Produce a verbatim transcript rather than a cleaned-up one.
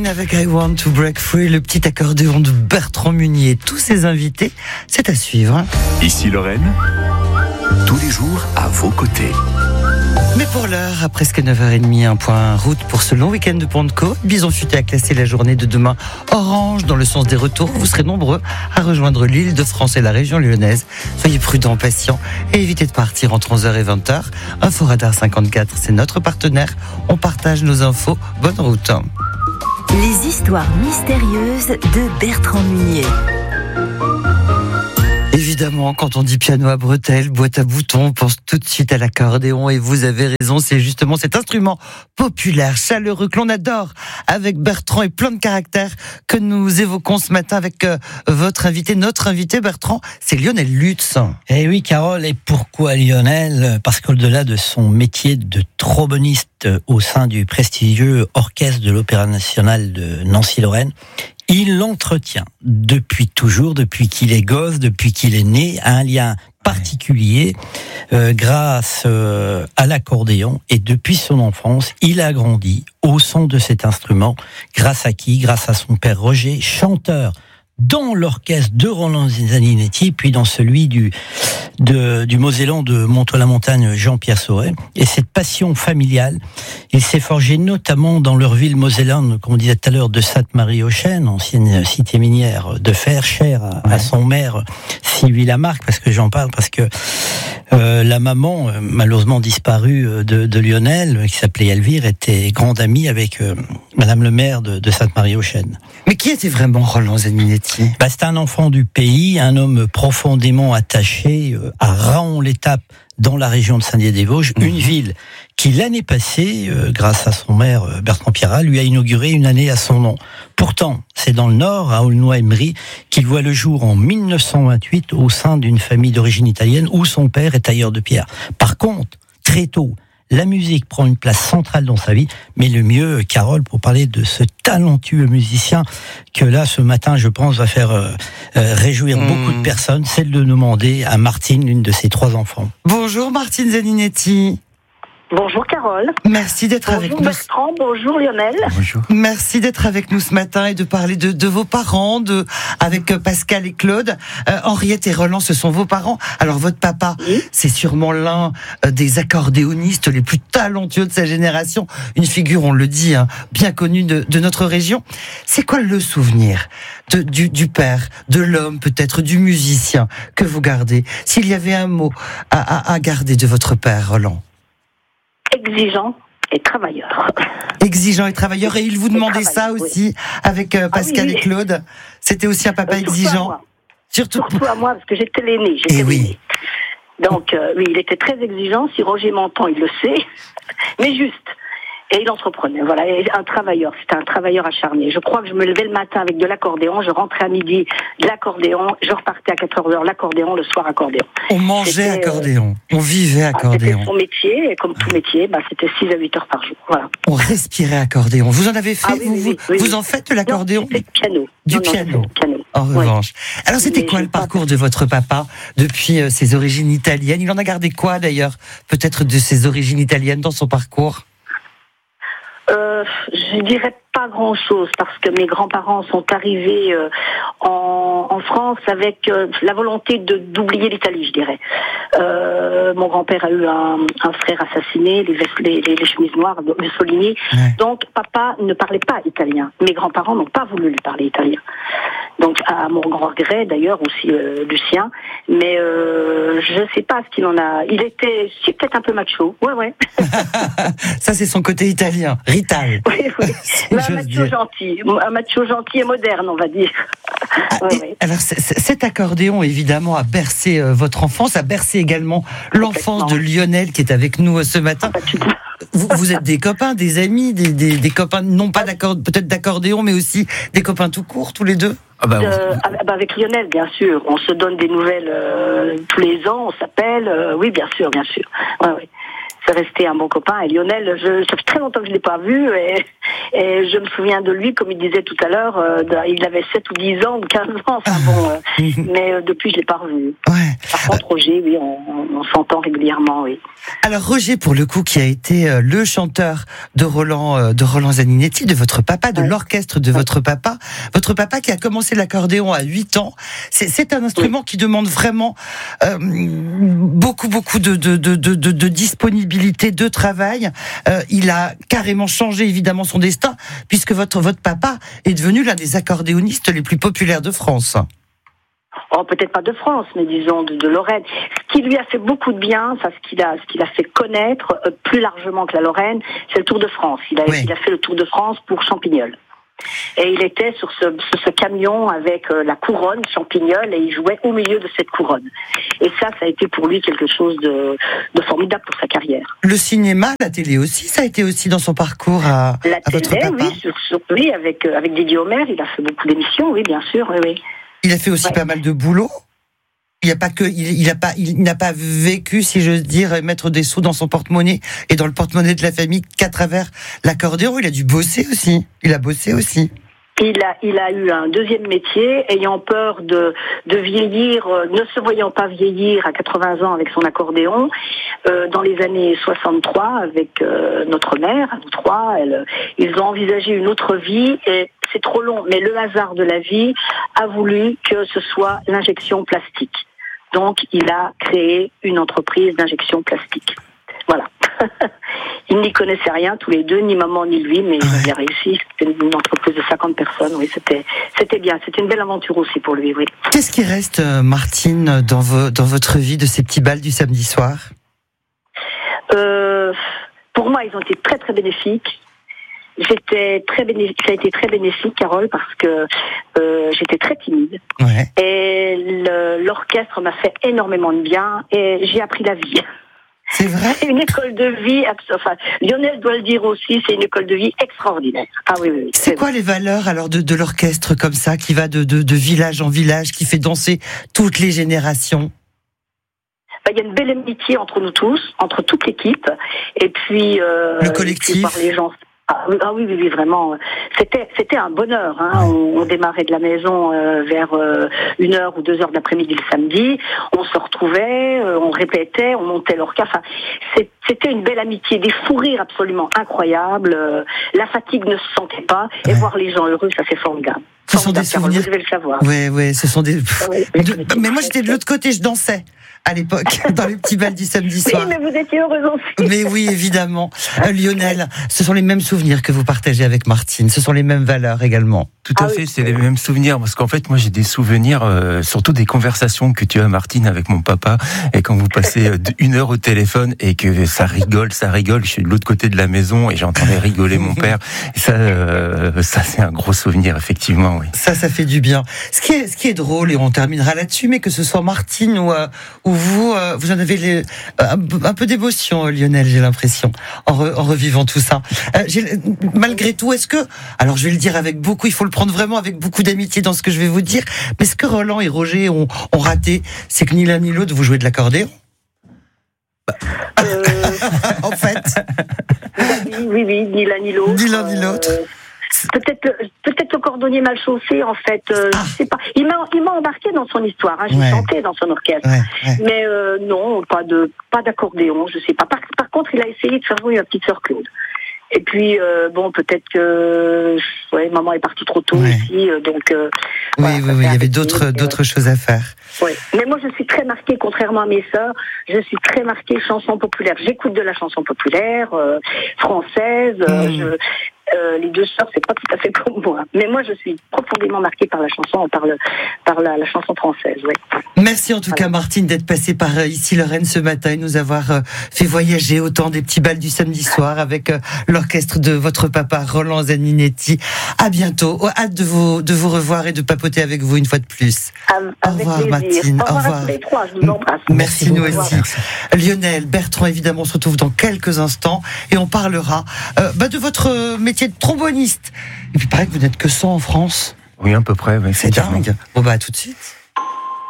Queen avec I Want to Break Free, le petit accordéon de Bertrand Munier. Tous ses invités, c'est à suivre. Ici Lorraine, tous les jours à vos côtés. Mais pour l'heure, à presque neuf heures trente, un point route pour ce long week-end de Pentecôte. Bison Futé a classé la journée de demain orange dans le sens des retours. Vous serez nombreux à rejoindre l'île de France et la région lyonnaise. Soyez prudents, patients et évitez de partir entre onze heures et vingt heures. Info Radar cinquante-quatre, c'est notre partenaire. On partage nos infos. Bonne route. Les histoires mystérieuses de Bertrand Munier. Évidemment, quand on dit piano à bretelles, boîte à boutons, on pense tout de suite à l'accordéon. Et vous avez raison, c'est justement cet instrument populaire, chaleureux, que l'on adore, avec Bertrand et plein de caractère, que nous évoquons ce matin avec euh, votre invité, notre invité Bertrand, c'est Lionel Lutz. Eh oui, Carole, et pourquoi Lionel ? Parce qu'au-delà de son métier de tromboniste au sein du prestigieux orchestre de l'Opéra National de Nancy-Lorraine, il entretient depuis toujours, depuis qu'il est gosse, depuis qu'il est né, un lien particulier euh, grâce euh, à l'accordéon. Et depuis son enfance, il a grandi au son de cet instrument. Grâce à qui ? Grâce à son père Roger, chanteur dans l'orchestre de Roland Zaninetti, puis dans celui du, de, du Mosellan de Montois-la-Montagne, Jean-Pierre Sauret. Et cette passion familiale, il s'est forgé notamment dans leur ville mosellane, comme on disait tout à l'heure, de Sainte-Marie-aux-Chênes, ancienne cité minière de fer, chère à, à son maire, Sylvie Lamarque, parce que j'en parle, parce que euh, la maman, euh, malheureusement disparue de, de Lionel, qui s'appelait Elvire, était grande amie avec euh, Madame le maire de, de Sainte-Marie-aux-Chênes. Mais qui était vraiment Roland Zaninetti ? Bah, c'est un enfant du pays, un homme profondément attaché euh, à Raon-l'Étape, dans la région de Saint-Dié-des-Vosges, mmh. une ville qui l'année passée, euh, grâce à son maire euh, Bertrand Pierrat, lui a inauguré une année à son nom. Pourtant, c'est dans le Nord, à Aulnoy-Emery, qu'il voit le jour en mille neuf cent vingt-huit au sein d'une famille d'origine italienne où son père est tailleur de pierre. Par contre, très tôt, la musique prend une place centrale dans sa vie, mais le mieux, Carole, pour parler de ce talentueux musicien que là, ce matin, je pense, va faire euh, euh, réjouir mmh. beaucoup de personnes, c'est de demander à Martine, l'une de ses trois enfants. Bonjour Martine Zaninetti. Bonjour Carole. Merci d'être bonjour avec nous. Bonjour Bertrand, bonjour Lionel. Bonjour. Merci d'être avec nous ce matin et de parler de, de vos parents, de, avec Pascal et Claude. Euh, Henriette et Roland, ce sont vos parents. Alors votre papa, oui. c'est sûrement l'un des accordéonistes les plus talentueux de sa génération. Une figure, on le dit, hein, bien connue de, de notre région. C'est quoi le souvenir de, du, du père, de l'homme peut-être, du musicien que vous gardez ? S'il y avait un mot à, à, à garder de votre père, Roland. Exigeant et travailleur. Exigeant et travailleur. Et il vous demandait ça aussi, oui. avec euh, Pascal ah, oui, oui. et Claude. C'était aussi un papa euh, exigeant. À surtout, surtout à moi, parce que j'étais l'aîné. J'étais et oui. l'aîné. Donc, euh, oui, il était très exigeant. Si Roger m'entend, il le sait. Mais juste. Et il entreprenait, voilà, et un travailleur, c'était un travailleur acharné. Je crois que je me levais le matin avec de l'accordéon, je rentrais à midi de l'accordéon, je repartais à quatorze heures l'accordéon, le soir accordéon. On mangeait c'était, accordéon, euh, on vivait accordéon. C'était son métier, et comme tout métier, bah, c'était six à huit heures par jour, voilà. On respirait accordéon. Vous en avez fait, ah, oui, vous, oui, oui, vous, oui, vous oui. en faites de l'accordéon ? Non, du piano. Du non, piano. Non, piano. En revanche. Oui. Alors c'était Mais quoi le parcours pas... de votre papa depuis euh, ses origines italiennes ? Il en a gardé quoi d'ailleurs ? Peut-être de ses origines italiennes dans son parcours ? Euh, je dirais pas grand-chose parce que mes grands-parents sont arrivés euh, en, en France avec euh, la volonté de d'oublier l'Italie, je dirais. Euh, mon grand-père a eu un, un frère assassiné, les, les, les, les chemises noires, Mussolini. Ouais. Donc papa ne parlait pas italien. Mes grands-parents n'ont pas voulu lui parler italien. Donc à mon grand regret d'ailleurs aussi euh, Lucien, mais euh, je sais pas ce qu'il en a. Il était, c'est peut-être un peu macho. Ouais ouais. Ça c'est son côté italien, rital. Oui oui. Un macho gentil, un macho gentil et moderne, on va dire. Ah, ouais, ouais. Alors c- c- cet accordéon évidemment a bercé euh, votre enfance, a bercé également l'enfance de Lionel qui est avec nous euh, ce matin. Vous, vous êtes des copains, des amis, des, des, des copains non pas d'accord, peut-être d'accordéon, mais aussi des copains tout court, tous les deux. Ah bah, euh, bah avec Lionel, bien sûr. On se donne des nouvelles euh, tous les ans, on s'appelle. Euh, oui, bien sûr, bien sûr. Ouais, ouais. c'est resté un bon copain. Et Lionel, je, ça fait très longtemps que je l'ai pas vu, et, et je me souviens de lui, comme il disait tout à l'heure, euh, il avait sept ou dix ans, ou quinze ans, enfin bon, euh, mais euh, depuis je l'ai pas revu. Ouais. Par contre, Roger, oui, on, on, on s'entend régulièrement, oui. Alors Roger, pour le coup, qui a été euh, le chanteur de Roland, euh, de Roland Zaninetti, de votre papa, de ouais. l'orchestre de ouais. votre papa, votre papa qui a commencé l'accordéon à huit ans. C'est, c'est un instrument oui. qui demande vraiment euh, beaucoup, beaucoup de, de, de, de, de, de disponibilité, de travail. Euh, il a carrément changé évidemment son destin, puisque votre votre papa est devenu l'un des accordéonistes les plus populaires de France. Oh, peut-être pas de France, mais disons de, de Lorraine. Ce qui lui a fait beaucoup de bien, ça, ce qu'il a, ce qu'il a fait connaître euh, plus largement que la Lorraine, c'est le Tour de France. Il a, oui. il a fait le Tour de France pour Champignol. Et il était sur ce, sur ce camion avec euh, la couronne Champignol, et il jouait au milieu de cette couronne. Et ça, ça a été pour lui quelque chose de, de formidable pour sa carrière. Le cinéma, la télé aussi, ça a été aussi dans son parcours à, la à votre télé, papa. Oui, sur, sur, oui, avec euh, avec Didier Homer, il a fait beaucoup d'émissions, oui, bien sûr, oui, oui. Il a fait aussi ouais. pas mal de boulot. Il n'a pas que, il, il a pas, il n'a pas vécu, si j'ose dire, mettre des sous dans son porte-monnaie et dans le porte-monnaie de la famille qu'à travers l'accordéon. Il a dû bosser aussi. Il a bossé aussi. Il a, il a eu un deuxième métier, ayant peur de, de vieillir, euh, ne se voyant pas vieillir à quatre-vingts ans avec son accordéon. Euh, dans les années soixante-trois, avec euh, notre mère, à nous trois, elle, ils ont envisagé une autre vie, et c'est trop long, mais le hasard de la vie a voulu que ce soit l'injection plastique. Donc, il a créé une entreprise d'injection plastique. Voilà. Ils n'y connaissaient rien, tous les deux, ni maman ni lui, mais ouais. il a réussi. C'était une entreprise de cinquante personnes, oui, c'était, c'était bien. C'était une belle aventure aussi pour lui, oui. Qu'est-ce qui reste, Martine, dans, vo- dans votre vie de ces petits bals du samedi soir ? euh, Pour moi, ils ont été très, très bénéfiques. J'étais très bénéfique, ça a été très bénéfique, Carole, parce que euh, j'étais très timide. Ouais. Et le, l'orchestre m'a fait énormément de bien, et j'ai appris la vie. C'est vrai. C'est une école de vie, enfin, Lionel doit le dire aussi, c'est une école de vie extraordinaire. Ah oui, oui, oui. C'est, c'est quoi vrai. Les valeurs alors de, de l'orchestre comme ça, qui va de, de, de village en village, qui fait danser toutes les générations ? Ben, il y a une belle amitié entre nous tous, entre toute l'équipe, et puis euh, le collectif. Par les gens. Ah oui, ah oui, oui, oui, vraiment. C'était, c'était un bonheur. Hein. On, on démarrait de la maison euh, vers euh, une heure ou deux heures de l'après-midi le samedi. On se retrouvait, euh, on répétait, on montait l'orchestre. Enfin, c'est, c'était une belle amitié, des fous rires absolument incroyables. Euh, la fatigue ne se sentait pas, et ouais. voir les gens heureux, ça c'est formidable. Ce sont des souvenirs. Vous devez le savoir. Oui, oui, ce sont des. Oui, de... Mais moi, j'étais de l'autre côté, je dansais. À l'époque, dans les petits bals du samedi soir. Oui, mais vous étiez heureuse aussi. Mais oui, évidemment. Euh, Lionel, ce sont les mêmes souvenirs que vous partagez avec Martine. Ce sont les mêmes valeurs également. Tout à ah fait, oui. C'est les mêmes souvenirs. Parce qu'en fait, moi, j'ai des souvenirs, euh, surtout des conversations que tu as, Martine, avec mon papa. Et quand vous passez une heure au téléphone et que ça rigole, ça rigole. Je suis de l'autre côté de la maison et j'entendais rigoler mon père. Et ça, euh, ça, c'est un gros souvenir, effectivement, oui. Ça, ça fait du bien. Ce qui est, ce qui est drôle, et on terminera là-dessus, mais que ce soit Martine ou, euh, ou vous, euh, vous en avez les, un, un peu d'émotion, Lionel, j'ai l'impression, en, re, en revivant tout ça. Euh, j'ai, malgré tout, est-ce que, alors je vais le dire avec beaucoup, il faut le prendre vraiment avec beaucoup d'amitié dans ce que je vais vous dire, mais ce que Roland et Roger ont, ont raté, c'est que ni l'un ni l'autre vous jouez de l'accordéon. Euh... en fait. Oui, oui, oui, ni l'un ni l'autre. Ni l'un ni l'autre. Euh... Peut-être, peut-être le cordonnier mal chaussé, en fait. Euh, ah. Je sais pas. Il m'a, il m'a embarqué dans son histoire. Hein, j'ai ouais. chanté dans son orchestre, ouais, ouais. mais euh, non, pas de, pas d'accordéon. Je sais pas. Par, par contre, il a essayé de faire jouer ma petite sœur Claude. Et puis euh, bon, peut-être que ouais, maman est partie trop tôt ouais. ici, euh, donc. Euh, oui, voilà, oui, oui. Il y avait d'autres, euh, d'autres choses à faire. Oui, mais moi je suis très marquée, contrairement à mes sœurs, je suis très marquée chanson populaire. J'écoute de la chanson populaire euh, française. Euh, mmh. je, Euh, les deux sœurs, c'est pas tout à fait comme moi. Mais moi, je suis profondément marquée par la chanson, par, le, par la, la chanson française. Ouais. Merci en tout voilà. cas, Martine, d'être passée par euh, ici Lorraine ce matin et nous avoir euh, fait voyager autant des petits bals du samedi soir avec euh, l'orchestre de votre papa, Roland Zaninetti. À bientôt. Oh, hâte de vous, de vous revoir et de papoter avec vous une fois de plus. Avec Au revoir, plaisir. Martine. Au revoir, Au revoir à tous les trois. Je vous embrasse. Merci, Merci nous aussi. Lionel, Bertrand, évidemment, on se retrouve dans quelques instants et on parlera euh, bah, de votre métier de tromboniste. Et puis, il paraît que vous n'êtes que cent en France. Oui, à peu près. Oui, c'est dingue. Bon, bah, à tout de suite.